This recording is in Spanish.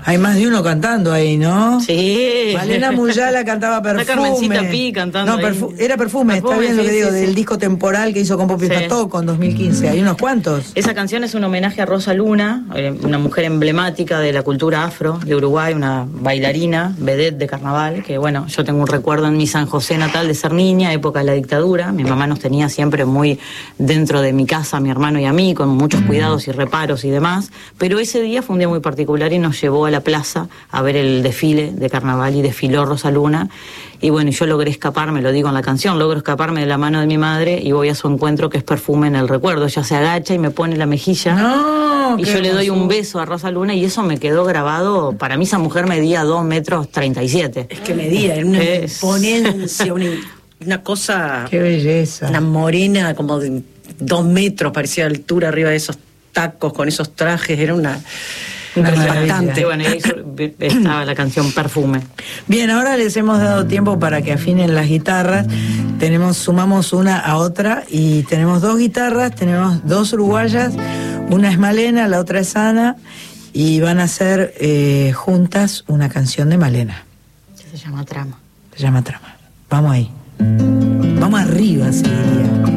Hay más de uno cantando ahí, ¿no? Sí. Malena Muyala cantaba Perfume. Está Carmencita Pi cantando. No, era Perfume, está bien lo que digo, del disco temporal que hizo con Popi Patoco en 2015. Hay unos cuantos. Esa canción es un homenaje a Rosa Luna, una mujer emblemática de la cultura afro de Uruguay, una bailarina, vedette de carnaval, que bueno, yo tengo un recuerdo en mi San José natal de ser niña, época de la dictadura. Mi mamá nos tenía siempre muy dentro de mi casa, mi hermano y a mí, con muchos cuidados y reparos y demás. Pero ese día fue un día muy particular y nos llevó a la plaza a ver el desfile de carnaval y desfiló Rosa Luna. Y bueno, yo logré escaparme, lo digo en la canción, logro escaparme de la mano de mi madre y voy a su encuentro, que es Perfume en el recuerdo. Ella se agacha y me pone la mejilla. No, y yo le doy un beso a Rosa Luna y eso me quedó grabado. Para mí esa mujer medía 2,37 metros. Es que medía, era una imponencia, una cosa... Qué belleza. Una morena como de 2 metros, parecía de altura arriba de esos tacos, con esos trajes, era una impactante. Y bueno, y ahí estaba la canción Perfume. Bien, ahora les hemos dado tiempo para que afinen las guitarras. Sumamos una a otra y tenemos 2 guitarras, tenemos 2 uruguayas, una es Malena, la otra es Ana, y van a hacer juntas una canción de Malena. Se llama Trama. Se llama Trama. Vamos ahí. Vamos arriba, sí.